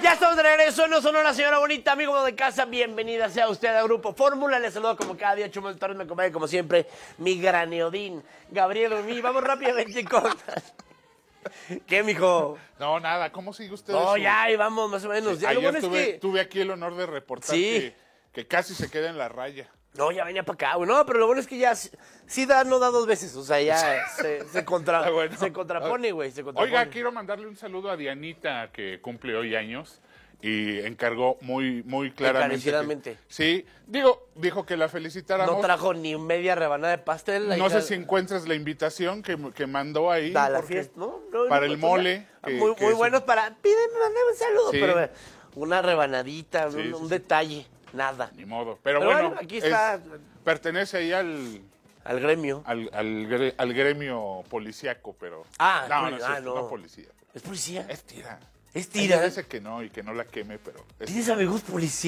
Ya estamos de regreso, no Sonora, señora bonita, amigo de casa, bienvenida sea usted al Grupo Fórmula. Les saludo como cada día, Chumel Torres, me acompaña como siempre mi graneodín, Gabriel Umí. Vamos rápidamente con... ¿Qué, mijo? No, nada, ¿cómo sigue usted? No, ya, ahí vamos, más o menos. Sí, Ya, lo ayer bueno es que... tuve aquí el honor de reportar Sí. que casi se queda en la raya. No, ya venía para acá, güey. No, pero lo bueno es que ya sí da, no da dos veces. O sea, ya se contrapone, güey. Se contrapone. Oiga, quiero mandarle un saludo a Dianita, que cumple hoy años, y encargó muy claramente. Encarecidamente. Sí, dijo que la felicitáramos. No trajo ni media rebanada de pastel. No sé si encuentras la invitación que mandó ahí. Da la porque fiesta, ¿no? Para el mole. Muy buenos para... Pídenme, mandame un saludo, Sí. pero una rebanadita, Sí, un sí. detalle, nada. Ni modo. Pero bueno, bueno, aquí está... pertenece ahí Al gremio. al gremio policíaco, pero... Ah, no no. es cierto, no policía. ¿Es policía? Es tira. ¿Es tira? Ella dice que no y que no la queme, pero... ¿Tienes amigos policías?